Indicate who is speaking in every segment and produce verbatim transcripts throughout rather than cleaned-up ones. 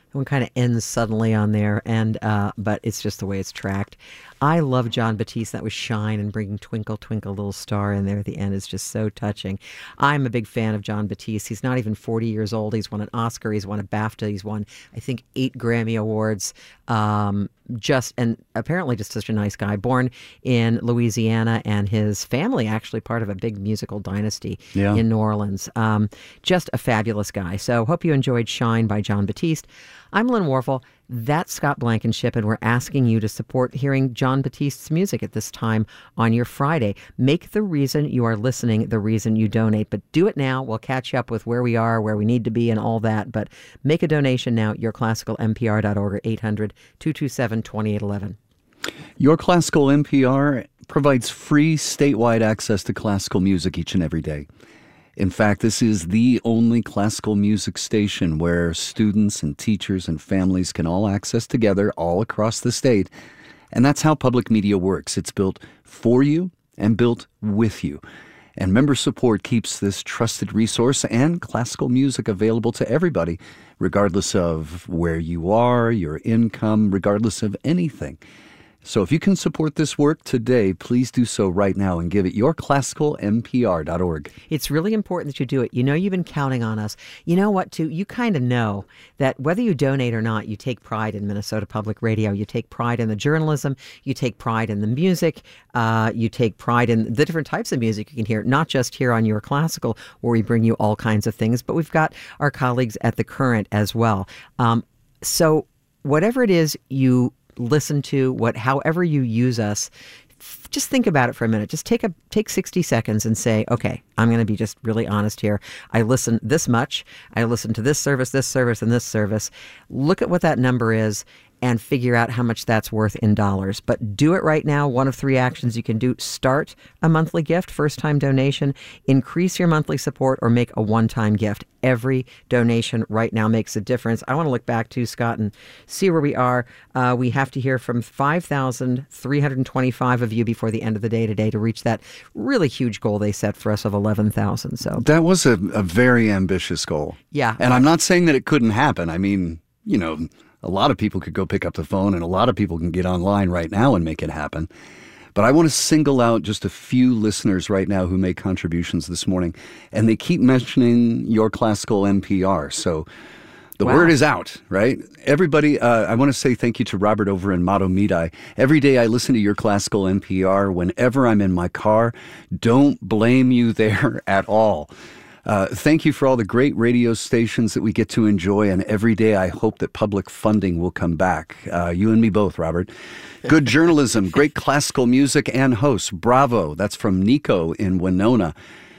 Speaker 1: One kind of ends suddenly on there, and uh, but it's just the way it's tracked. I love Jon Batiste. That was Shine, and bringing Twinkle, Twinkle, Little Star in there at the end is just so touching. I'm a big fan of Jon Batiste. He's not even forty years old. He's won an Oscar. He's won a BAFTA. He's won, I think, eight Grammy Awards. Um, just and apparently just such a nice guy. Born in Louisiana, and his family actually part of a big musical dynasty
Speaker 2: yeah.
Speaker 1: in New Orleans. Um, just a fabulous guy. So hope you enjoyed Shine by Jon Batiste. I'm Lynn Warfel. That's Scott Blankenship, and we're asking you to support hearing Jon Batiste's music at this time on your Friday. Make the reason you are listening the reason you donate, but do it now. We'll catch you up with where we are, where we need to be, and all that. But make a donation now at your classical n p r dot org or eight hundred, two two seven, two eight one one.
Speaker 2: Your Classical N P R provides free statewide access to classical music each and every day. In fact, this is the only classical music station where students and teachers and families can all access together all across the state. And that's how public media works. It's built for you and built with you. And member support keeps this trusted resource and classical music available to everybody, regardless of where you are, your income, regardless of anything. So if you can support this work today, please do so right now and give it your classical n p r dot org.
Speaker 1: It's really important that you do it. You know you've been counting on us. You know what, too? You kind of know that whether you donate or not, you take pride in Minnesota Public Radio. You take pride in the journalism. You take pride in the music. Uh, you take pride in the different types of music you can hear, not just here on Your Classical, where we bring you all kinds of things, but we've got our colleagues at The Current as well. Um, so whatever it is you listen to, what, however you use us, f- just think about it for a minute. Just take a take sixty seconds and say, okay, I'm going to be just really honest here. I listen this much. I listen to this service, this service, and this service. Look at what that number is and figure out how much that's worth in dollars. But do it right now. One of three actions you can do. Start a monthly gift, first-time donation, increase your monthly support, or make a one-time gift. Every donation right now makes a difference. I want to look back to, Scott, and see where we are. Uh, we have to hear from five thousand three hundred twenty-five of you before the end of the day today to reach that really huge goal they set for us of eleven thousand. So
Speaker 2: that was a, a very ambitious goal.
Speaker 1: Yeah.
Speaker 2: And I'm not saying that it couldn't happen. I mean, you know, a lot of people could go pick up the phone, and a lot of people can get online right now and make it happen. But I want to single out just a few listeners right now who made contributions this morning, and they keep mentioning Your Classical N P R. So the
Speaker 1: Wow.
Speaker 2: word is out, right? Everybody, uh, I want to say thank you to Robert over in Matomidi. Every day I listen to Your Classical N P R whenever I'm in my car. Don't blame you there at all. Uh, thank you for all the great radio stations that we get to enjoy, and every day I hope that public funding will come back. Uh, you and me both, Robert. Good journalism, great classical music, and hosts. Bravo. That's from Nico in Winona.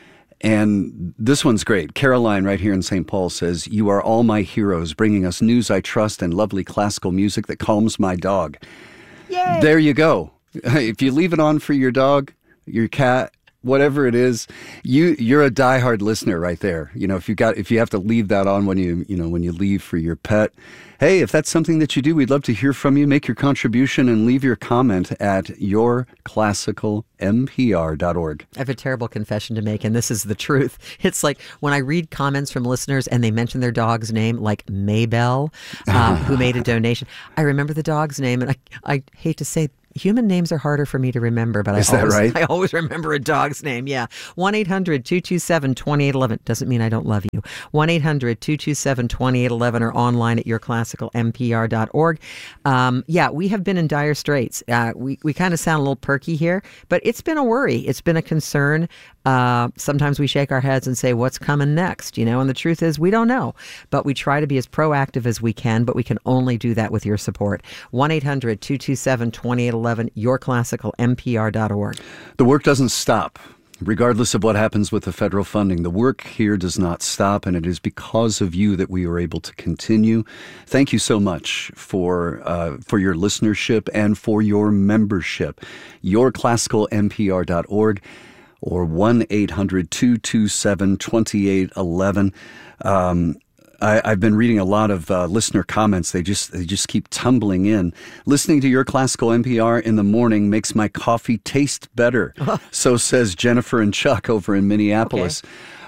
Speaker 2: And this one's great. Caroline right here in Saint Paul says, "You are all my heroes, bringing us news I trust and lovely classical music that calms my dog."
Speaker 1: Yay!
Speaker 2: There you go. If you leave it on for your dog, your cat, whatever it is, you you're a diehard listener right there. You know, if you got if you have to leave that on when you you know when you leave for your pet, hey, if that's something that you do, we'd love to hear from you. Make your contribution and leave your comment at your classical n p r dot org.
Speaker 1: I have a terrible confession to make, and this is the truth. It's like when I read comments from listeners and they mention their dog's name, like Maybell, uh, who made a donation. I remember the dog's name, and I I hate to say, human names are harder for me to remember, but
Speaker 2: Is
Speaker 1: I
Speaker 2: that
Speaker 1: always,
Speaker 2: right?
Speaker 1: I always remember a dog's name. Yeah. one eight hundred two two seven two eight one one. Doesn't mean I don't love you. one eight hundred two two seven two eight one one or online at your classical n p r dot org. Um, yeah, we have been in dire straits. Uh, we we kind of sound a little perky here, but it's been a worry. It's been a concern. Uh, sometimes we shake our heads and say, what's coming next? You know, and the truth is we don't know, but we try to be as proactive as we can, but we can only do that with your support. one eight hundred two two seven two eight one one, your classical n p r dot org.
Speaker 2: The work doesn't stop. Regardless of what happens with the federal funding, the work here does not stop, and it is because of you that we are able to continue. Thank you so much for uh, for your listenership and for your membership. your classical n p r dot org or one eight hundred two two seven two eight one one. Um, I, I've been reading a lot of uh, listener comments. They just they just keep tumbling in. Listening to Your Classical N P R in the morning makes my coffee taste better. So says Jennifer and Chuck over in Minneapolis.
Speaker 1: Okay.
Speaker 2: Uh,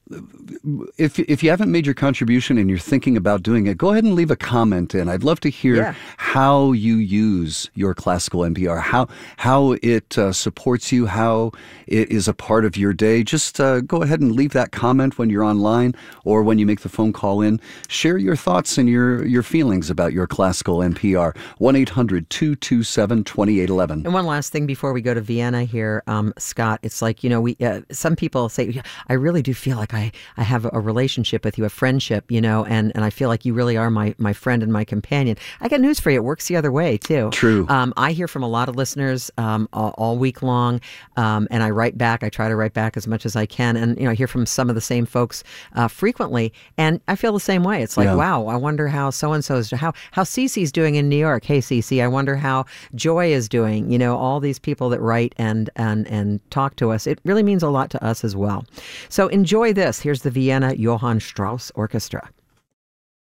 Speaker 2: if if you haven't made your contribution and you're thinking about doing it, go ahead and leave a comment in. I'd love to hear
Speaker 1: Yeah.
Speaker 2: how you use your classical N P R, how how it uh, supports you, how it is a part of your day. Just uh, go ahead and leave that comment when you're online or when you make the phone call in. Share your thoughts and your, your feelings about your classical N P R. one eight hundred two two seven two eight one one.
Speaker 1: And one last thing before we go to Vienna here, um, Scott, it's like, you know, we uh, some people say, I really do feel like I, I have a relationship with you, a friendship, you know, and, and I feel like you really are my, my friend and my companion. I got news for you. It works the other way, too.
Speaker 2: True.
Speaker 1: Um, I hear from a lot of listeners um, all, all week long, um, and I write back. I try to write back as much as I can. And, you know, I hear from some of the same folks uh, frequently, and I feel the same way. It's like,
Speaker 2: Yeah.
Speaker 1: wow, I wonder how so-and-so's, how, how Cece's doing in New York. Hey, Cece, I wonder how Joy is doing. You know, all these people that write and, and, and talk to us. It really means a lot to us as well. So enjoy this. Here's the Vienna Johann Strauss Orchestra.